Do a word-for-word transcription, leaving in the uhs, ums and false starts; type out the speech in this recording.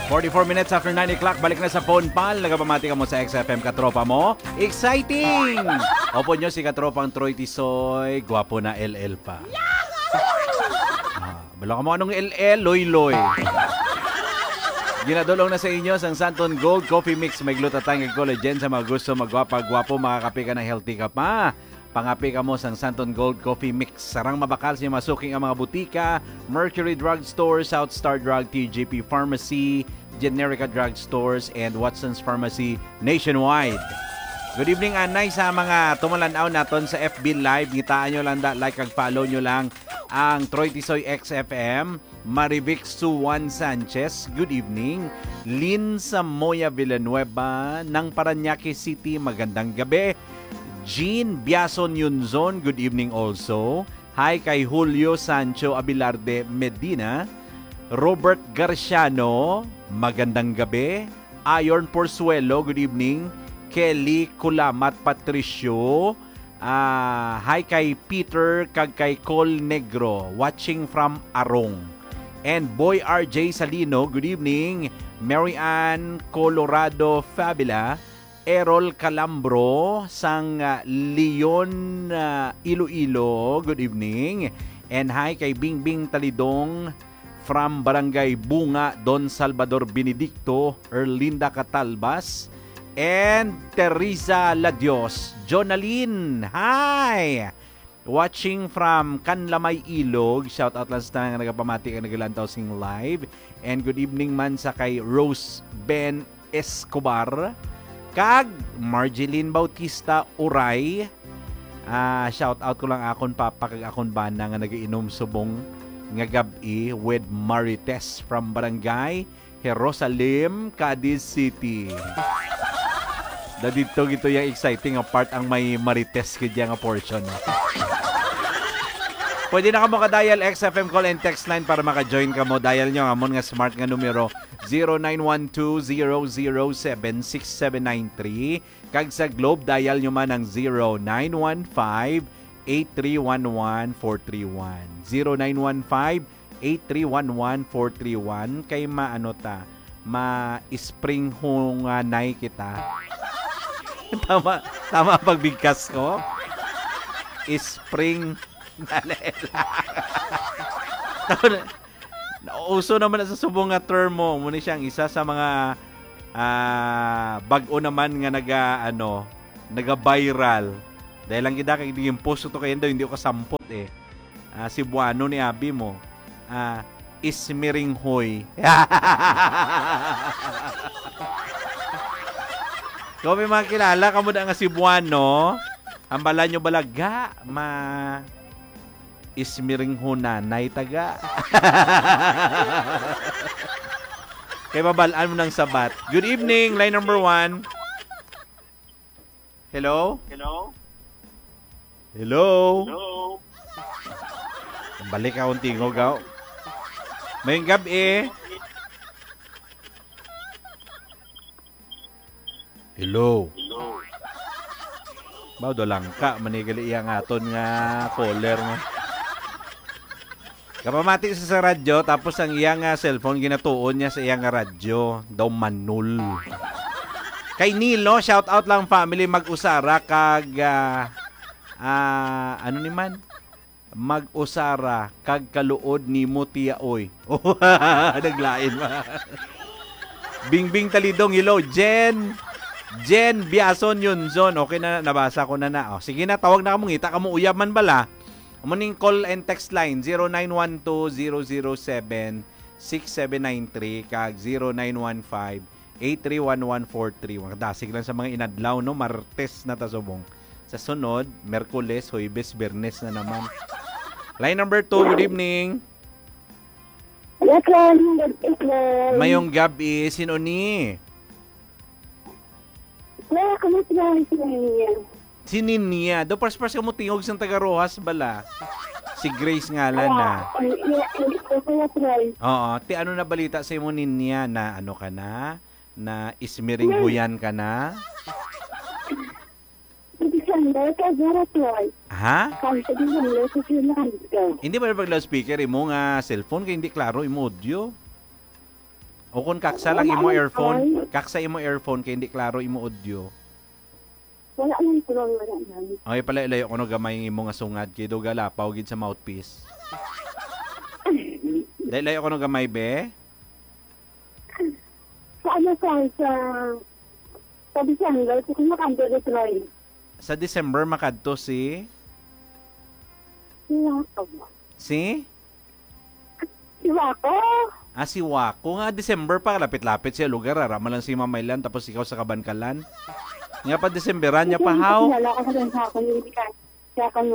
forty-four minutes after nine o'clock, balik na sa phone pal. Nagapamati ka mo sa X F M katropa mo. Exciting! Opo nyo si katropang Troy Tisoy. Gwapo na L L pa. Ah, bala ka mo anong L L? Loy-loy. Ginadulong na sa inyo sang Santon Gold Coffee Mix. May glutatang and collagen sa mga gusto magwapa-gwapo. Makakape ka na healthy ka pa. Pangapi ka mo sang Santon Gold Coffee Mix. Sarang mabakal siya masuking ang mga butika, Mercury Drug Store, South Star Drug, T J P Pharmacy, Generica Drug Stores, and Watson's Pharmacy nationwide. Good evening, Anay, sa mga tumalanaw naton sa F B Live. Ngitaan nyo lang da, like ag follow nyo lang ang Troy Tisoy X F M. Marivic Suwan Sanchez, good evening. Lynn Samoya Villanueva ng Parañaque City, magandang gabi. Jean Biason Yunzon, good evening also. Hi kay Julio Sancho Abilarde Medina. Robert Garciano, magandang gabi. Ayon Porsuelo, good evening. Kelly Kulamat Patricio. Uh, hi kay Peter kag kay Col Negro, watching from Arong. And Boy R J Salino, good evening. Mary Ann Colorado Fabula. Errol Calambro sang uh, Leon uh, Iloilo, good evening. And hi kay Bingbing Talidong from Barangay Bunga, Don Salvador Benedicto, Erlinda Catalbas, and Teresa Ladios. Jonaline, hi! Watching from Kanlamay Ilog, shout out lang sa nga nagapamati ka nagalantaw sing live. And good evening man sa kay Rose Ben Escobar. Kag Marjeline Bautista Uray. Uh, shout out ko lang akon papa kag akon bana nga nagiinom subong nga gabi with Marites from Barangay Jerusalem, Cadiz City. Da dito gito yung exciting nga part ang may Marites kaya nga portion. Pwede na ka mo ka-dial X F M call and text line para maka-join ka mo. Dial nyo amon nga smart nga numero zero nine one two zero zero seven six seven nine three. Kag sa Globe, dial nyo man ang zero nine one five eight three one one four three one. zero nine one five eight three one one four three one. Kay maano ta, ma-spring hunganay kita. tama, tama pagbigkas ko. Spring Nauso naman sa subong nga term mo. Muna siyang isa sa mga uh, bag-o naman nga naga ano, naga-viral. Dahil lang kita kay diging post to kayo daw hindi ko kasampot eh. Uh, si Buano ni abi mo. Uh, Ismiring hoy. Kung may mga kilala kamo da nga si Buano, ang bala nyo balaga ma Ismiring hunanay taga. Kay babalaan mo ng sabat. Good evening, line number one. Hello? Hello? Hello? Hello? Balik akong tingog gaw. May gabi. Hello? Hello? Bao do lang ka, manigali iyang aton nga caller nga. Kapamati sa sa radyo, tapos ang iyang uh, cellphone, ginatuon niya sa iyang radyo. Daw manul. Kay Nilo, shout out lang family, mag-usara kag, uh, uh, ano ni man? Mag-usara kag kaluod ni Mutiaoy. Oh, naglain ba? Bingbing Talidong, hello, Jen. Jen Biason Yunzon. Okay na, nabasa ko na na. Oh, sige na, tawag na ka mong ita ka mo uyab man bala. Muning call and text line zero nine one two zero zero seven six seven nine three kag zero nine one five eight three one one four three. Dasig lang sa mga inadlaw no, Martes na tasubong. Sa sunod, Merkules, Huwebes, Biyernes na naman. Line number two, good evening. Yes, good evening. Mayong gabi, sino ni? Wala ka mo siya. Si Ninya. Do pars pars ka mo tingog sa taga Rojas bala. Si Grace nga lang na. Oo. Ti ano na balita sa imo Ninya na ano ka na? Na ismiring huyan ka na? Ha? Hindi ba pag loudspeaker imo nga cellphone kay hindi klaro imo audio? O kung kaksa lang imo earphone, kaksa imo earphone kay hindi klaro imo audio. Wala nang tulong, wala nang. Okay pala ilayo ko no gamay imo nga sungad kay do galapaw gid sa mouthpiece. Dahil layo ko no gamay be. Sa ano sa, sa, sa December, kung makanto Detroit. Sa December makadto si Siya ko. si Siya ko. Ah, si Wako nga December pa lapit-lapit siya lugar ara man lang si Mamaylan tapos ikaw sa Kabankalan. Nga pa Decemberan niya pa haw. Kilala ko sa sa ako, hindi ka. Siya ka